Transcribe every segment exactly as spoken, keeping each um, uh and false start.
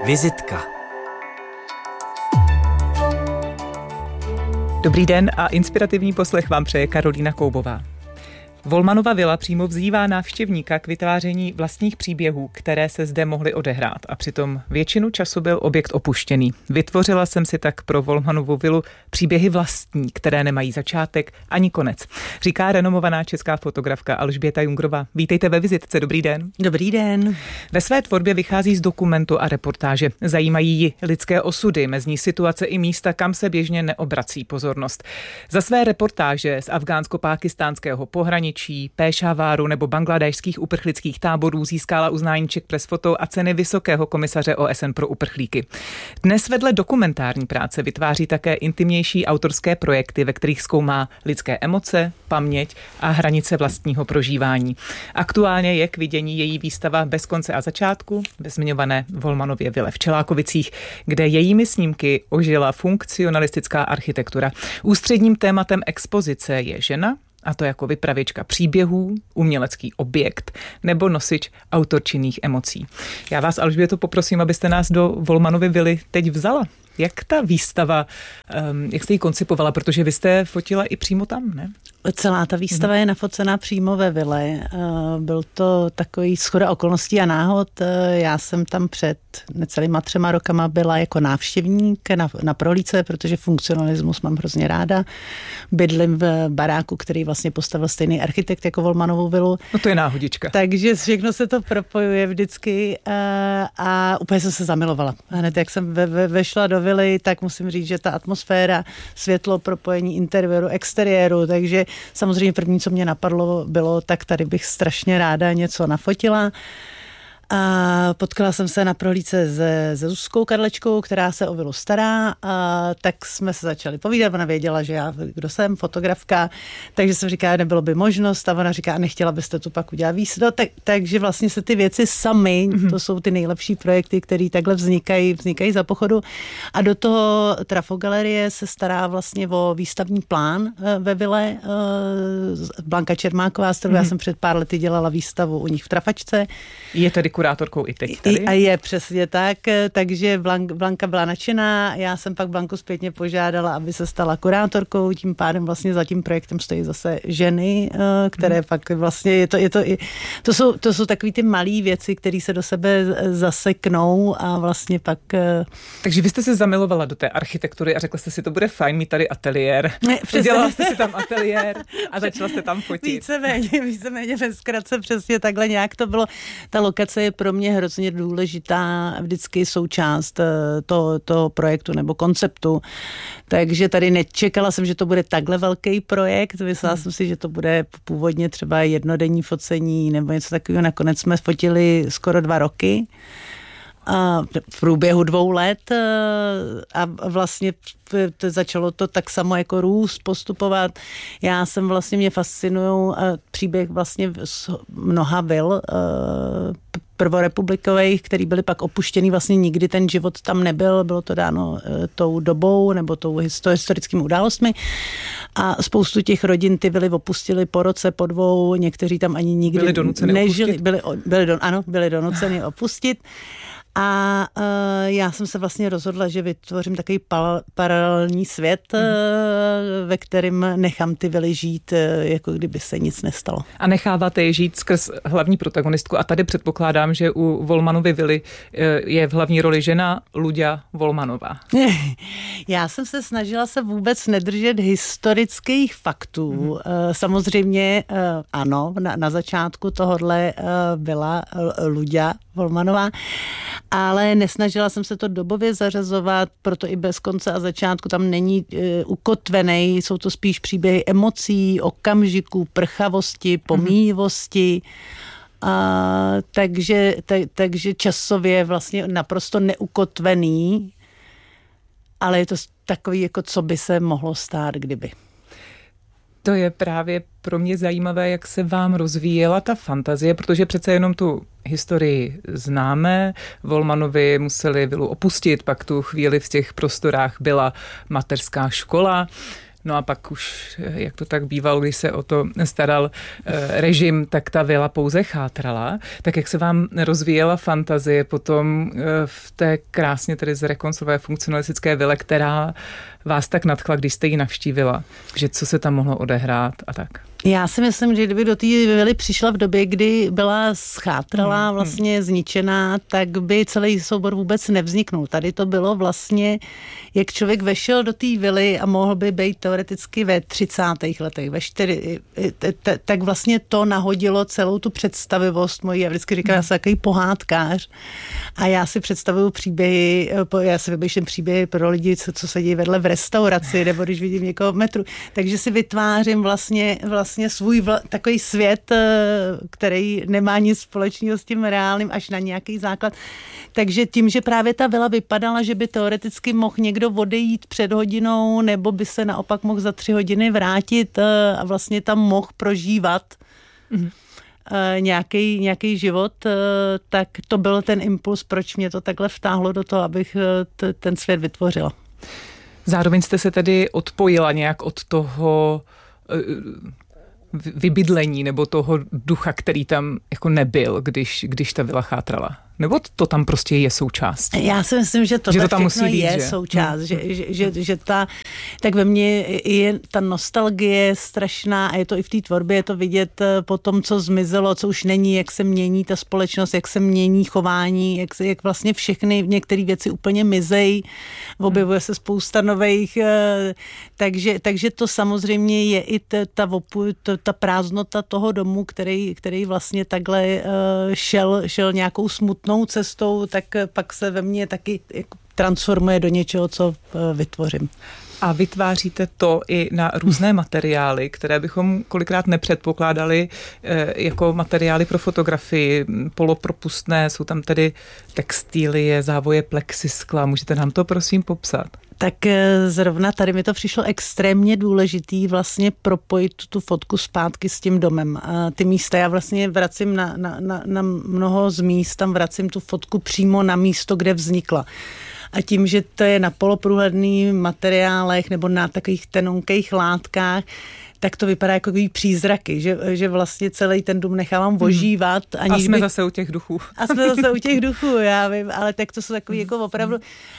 Vizitka. Dobrý den a inspirativní poslech vám přeje Karolína Koubová. Volmanova vila přímo vzývá návštěvníka k vytváření vlastních příběhů, které se zde mohly odehrát a přitom většinu času byl objekt opuštěný. Vytvořila jsem si tak pro Volmanovu vilu příběhy vlastní, které nemají začátek ani konec, říká renomovaná česká fotografka Alžběta Jungrová. Vítejte ve Vizitce, dobrý den. Dobrý den. Ve své tvorbě vychází z dokumentu a reportáže. Zajímají ji lidské osudy, mezní situace i místa, kam se běžně neobrací pozornost. Za své reportáže z afgánsko-pákistánského pohraničí, Péšaváru nebo bangladéšských uprchlických táborů získala uznání Czech Press Photo a ceny Vysokého komisaře O S N pro uprchlíky. Dnes vedle dokumentární práce vytváří také intimnější autorské projekty, ve kterých zkoumá lidské emoce, paměť a hranice vlastního prožívání. Aktuálně je k vidění její výstava Bez konce a začátku ve zmiňované Volmanově vile v Čelákovicích, kde jejími snímky ožila funkcionalistická architektura. Ústředním tématem expozice je žena, a to jako vypravěčka příběhů, umělecký objekt nebo nosič autorčinných emocí. Já vás, Alžběto, poprosím, abyste nás do Volmanovy vily teď vzala. Jak ta výstava, um, jak jste ji koncipovala, protože vy jste fotila i přímo tam, ne? Celá ta výstava hmm. je nafocená přímo ve vile. Byl to takový shoda okolností a náhod. Já jsem tam před necelýma třema rokama byla jako návštěvník na, na prohlídce, protože funkcionalismus mám hrozně ráda. Bydlím v baráku, který vlastně postavil stejný architekt jako Volmanovu vilu. No to je náhodička. Takže všechno se to propojuje vždycky a, a úplně jsem se zamilovala. Hned jak jsem ve, ve, vešla do vily, tak musím říct, že ta atmosféra, světlo, propojení interiéru, exteriéru, takže samozřejmě první, co mě napadlo, bylo, tak tady bych strašně ráda něco nafotila. A potkala jsem se na prohlídce se, se Zuzkou Karlečkou, která se o vilu stará, a tak jsme se začali povídat. Ona věděla, že já, kdo jsem, fotografka, takže jsem říkala, nebylo by možnost, a ona říká, nechtěla byste tu pak udělat výstavu. Tak, takže vlastně se ty věci samy, mm-hmm. to jsou ty nejlepší projekty, které takhle vznikají, vznikají za pochodu. A do toho Trafogalerie se stará vlastně o výstavní plán ve vile. Blanka Čermáková, s kterou mm-hmm. já jsem před pár lety dělala výstavu u nich v Trafačce. Je tady kurátorkou i teď tady. A je přesně tak, takže Blanka byla nadšená, já jsem pak Blanku zpětně požádala, aby se stala kurátorkou, tím pádem vlastně za tím projektem stojí zase ženy, které hmm. pak vlastně, je to, je to, to jsou, to jsou takový ty malý věci, které se do sebe zaseknou a vlastně pak... Takže vy jste se zamilovala do té architektury a řekla jste si, to bude fajn mít tady ateliér. Ne, Dělala jste si tam ateliér a začala jste tam fotit. Víceméně, víceméně ve zkratce přesně takhle nějak to bylo. Ta lokace je pro mě hrozně důležitá, vždycky součást toho, toho projektu nebo konceptu. Takže tady nečekala jsem, že to bude takhle velký projekt. Myslela hmm. jsem si, že to bude původně třeba jednodenní focení nebo něco takového. Nakonec jsme fotili skoro dva roky. A v průběhu dvou let a vlastně to začalo to tak samo jako růst, postupovat. Já jsem vlastně, mě fascinují příběh vlastně z mnoha vil prvorepublikových, který byly pak opuštěný, vlastně nikdy ten život tam nebyl, bylo to dáno tou dobou nebo tou historickými událostmi a spoustu těch rodin ty vily opustili po roce, po dvou, někteří tam ani nikdy byli donuceni nežili. Opustit? Byli, byli don, ano, byli donuceni opustit. A uh, já jsem se vlastně rozhodla, že vytvořím takový pal- paralelní svět, mm. uh, ve kterém nechám ty vily žít, uh, jako kdyby se nic nestalo. A necháváte je žít skrz hlavní protagonistku a tady předpokládám, že u Volmanovy vily uh, je v hlavní roli žena Luďa Volmanová. Já jsem se snažila se vůbec nedržet historických faktů. Mm. Uh, samozřejmě uh, ano, na, na začátku tohodle uh, byla Luďa Volmanová, ale nesnažila jsem se to dobově zařazovat, proto i bez konce a začátku tam není e, ukotvený, jsou to spíš příběhy emocí, okamžiků, prchavosti, pomíjivosti. A, takže, ta, takže časově vlastně naprosto neukotvený, ale je to takový, jako co by se mohlo stát, kdyby. To je právě pro mě zajímavé, jak se vám rozvíjela ta fantazie, protože přece jenom tu historii známe. Volmanovi museli vilu opustit, pak tu chvíli v těch prostorách byla mateřská škola. No a pak už, jak to tak bývalo, když se o to staral režim, tak ta vila pouze chátrala. Tak jak se vám rozvíjela fantazie potom v té krásně tedy zrekonstruované funkcionalistické vile, která vás tak nadchla, když jste ji navštívila, že co se tam mohlo odehrát a tak? Já si myslím, že kdyby do té vily přišla v době, kdy byla schátralá, vlastně zničená, tak by celý soubor vůbec nevzniknul. Tady to bylo vlastně, jak člověk vešel do té vily a mohl by být teoreticky ve třicátých letech, ve čtyři, tak vlastně to nahodilo celou tu představivost mojí. Já vždycky říkám, já jsem takový pohádkář a já si představuju příběhy, já si vymýšlím příběhy pro lidi, co, co se dějí vedle v restauraci, nebo když vidím někoho v metru. Takže si vytvářím vlastně, vlastně vlastně svůj vla, takový svět, který nemá nic společného s tím reálným, až na nějaký základ. Takže tím, že právě ta vila vypadala, že by teoreticky mohl někdo odejít před hodinou, nebo by se naopak mohl za tři hodiny vrátit a vlastně tam mohl prožívat mm. nějaký, nějaký život, tak to byl ten impuls, proč mě to takhle vtáhlo do toho, abych t- ten svět vytvořila. Zároveň jste se tedy odpojila nějak od toho vybydlení nebo toho ducha, který tam jako nebyl, když, když ta vila chátrala. Nebo to tam prostě je součást? Já si myslím, že tohle že to tam musí být, je že? součást. Že, že, že, že ta, tak ve mně je ta nostalgie strašná a je to i v té tvorbě, je to vidět po tom, co zmizelo, co už není, jak se mění ta společnost, jak se mění chování, jak, se, jak vlastně všechny některé věci úplně mizejí, objevuje se spousta nových, takže, takže to samozřejmě je i ta, ta, ta, ta prázdnota toho domu, který, který vlastně takhle šel, šel nějakou smutnou cestou, tak pak se ve mně taky transformuje do něčeho, co vytvořím. A vytváříte to i na různé materiály, které bychom kolikrát nepředpokládali jako materiály pro fotografii, polopropustné, jsou tam tedy textilie, závoje plexiskla. Můžete nám to prosím popsat? Tak zrovna tady mi to přišlo extrémně důležitý vlastně propojit tu fotku zpátky s tím domem. A ty místa já vlastně vracím na, na, na, na mnoho z míst, tam vracím tu fotku přímo na místo, kde vznikla. A tím, že to je na poloprůhledných materiálech nebo na takových tenonkých látkách, tak to vypadá jako přízraky, že, že vlastně celý ten dům nechávám ožívat. Hmm. A jsme bych... zase u těch duchů. A jsme zase u těch duchů, já vím, ale tak to jsou takový jako opravdu...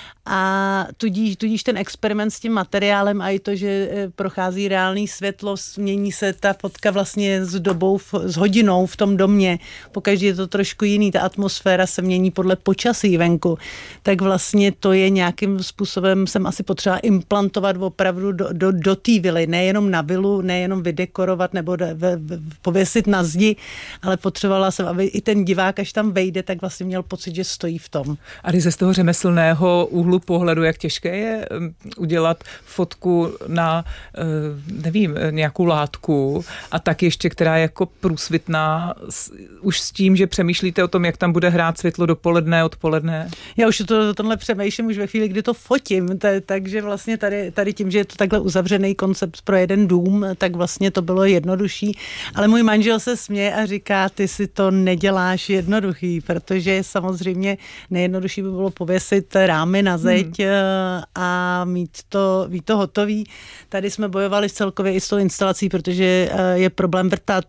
A tudíž, tudíž ten experiment s tím materiálem a i to, že prochází reálný světlo, změní se ta fotka vlastně s dobou, s hodinou v tom domě. Pokaždé je to trošku jiný, ta atmosféra se mění podle počasí venku. Tak vlastně to je nějakým způsobem, jsem asi potřeba implantovat opravdu do, do, do té vily. Nejenom na vilu, nejenom vydekorovat nebo v, v, pověsit na zdi, ale potřebovala jsem, aby i ten divák, až tam vejde, tak vlastně měl pocit, že stojí v tom. A když ze z toho řemeslného úhlu pohledu, jak těžké je udělat fotku na, nevím, nějakou látku a tak ještě, která je jako průsvitná, už s tím, že přemýšlíte o tom, jak tam bude hrát světlo dopoledne, odpoledne? Já už to, tohle přemýšlím už ve chvíli, kdy to fotím, t- takže vlastně tady, tady tím, že je to takhle uzavřený koncept pro jeden dům, tak vlastně to bylo jednodušší, ale můj manžel se směje a říká, ty si to neděláš jednoduchý, protože samozřejmě nejjednodušší by bylo pověsit rámy na zeď hmm. a mít to, mít to hotový. Tady jsme bojovali celkově i s tou instalací, protože je problém vrtat,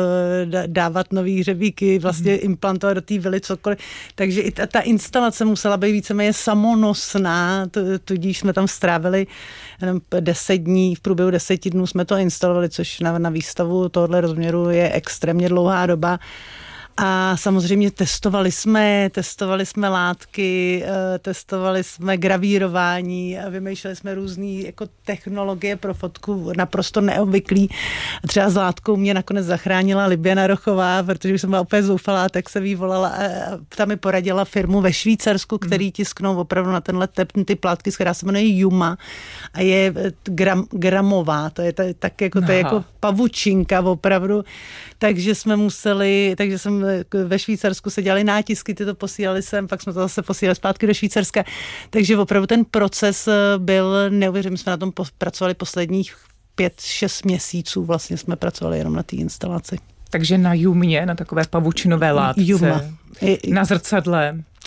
dávat nový hřebíky, vlastně hmm. implantovat do té vily cokoliv. Takže i ta, ta instalace musela být víceméně samonosná, tudíž jsme tam strávili deset dní, v průběhu deseti dnů jsme to instalovali, což na, na výstavu tohoto rozměru je extrémně dlouhá doba. A samozřejmě testovali jsme, testovali jsme látky, testovali jsme gravírování, vymýšleli jsme různé jako technologie pro fotku, naprosto neobvyklý. Třeba s látkou mě nakonec zachránila Libiana Rochová, protože jsem byla úplně zoufalá, tak se jí volala a tam mi poradila firmu ve Švýcarsku, který tisknou opravdu na tenhle tep, ty plátky, která se jmenuje Juma a je gram, gramová, to je tak jako, to je jako pavučinka opravdu, takže jsme museli, takže jsem ve Švýcarsku se dělali nátisky, ty to posílali sem, pak jsme to zase posílali zpátky do Švýcarska, takže opravdu ten proces byl neuvěřitelný, jsme na tom pracovali posledních pět, šest měsíců, vlastně jsme pracovali jenom na té instalaci. Takže na Jumě, na takové pavučinové látce, Juma. Na zrcadle.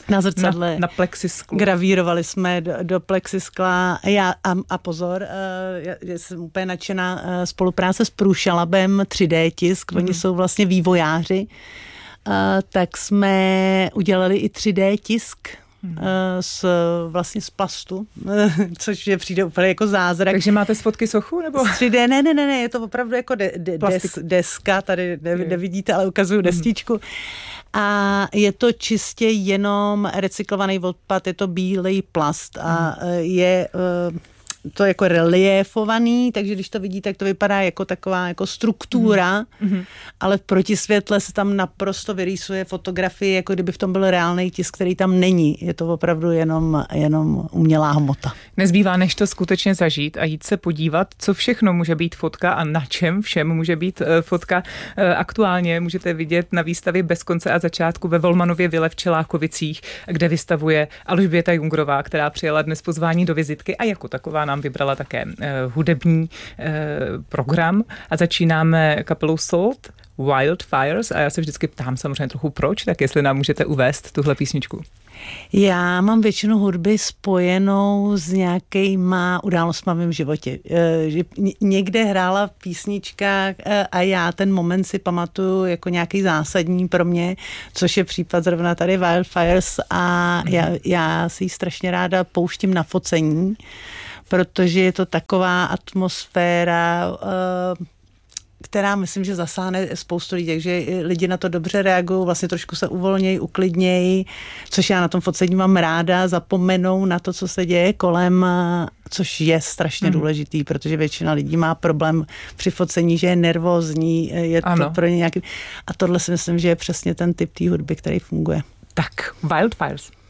Na zrcadle. Na, na plexisklu. Gravírovali jsme do, do plexiskla. Já, a, a pozor, uh, já, já jsem úplně nadšená uh, spolupráce s Průšalabem, tři dé tisk, mm. oni jsou vlastně vývojáři, uh, tak jsme udělali i tři dé tisk mm. uh, z, vlastně z plastu, což je přijde úplně jako zázrak. Takže máte z fotky sochu? Nebo? tři dé, ne, ne, ne, ne, je to opravdu jako de, de, des, deska, tady ne, nevidíte, ale ukazuju destičku. A je to čistě jenom recyklovaný odpad, je to bílej plast a je to jako reliéfovaný, takže když to vidíte, tak to vypadá jako taková jako struktura, mm-hmm. ale v protisvětle se tam naprosto vyrýsuje fotografie, jako kdyby v tom byl reálný tisk, který tam není. Je to opravdu jenom, jenom umělá hmota. Nezbývá, než to skutečně zažít a jít se podívat, co všechno může být fotka a na čem všem může být fotka. Aktuálně můžete vidět na výstavě Bez konce a začátku ve Volmanově vile v Čelákovicích, kde vystavuje Alžběta Jungrová, která přijala dnes pozvání do vizitky a jako taková nám vybrala také uh, hudební uh, program a začínáme kapelou Salt Wildfires a já se vždycky ptám samozřejmě trochu proč, tak jestli nám můžete uvést tuhle písničku. Já mám většinu hudby spojenou s nějakýma událostmi v mém životě. Že někde hrála písnička a já ten moment si pamatuju jako nějaký zásadní pro mě, což je případ zrovna tady Wildfires a mm. já, já si ji strašně ráda pouštím na focení, protože je to taková atmosféra, která myslím, že zasáhne spoustu lidí, takže lidi na to dobře reagují, vlastně trošku se uvolnějí, uklidnějí, což já na tom focení mám ráda, zapomenou na to, co se děje kolem, což je strašně mm. důležitý, protože většina lidí má problém při focení, že je nervózní, je ano. to pro ně nějaký... A tohle si myslím, že je přesně ten typ té hudby, který funguje. Tak, Wildfires.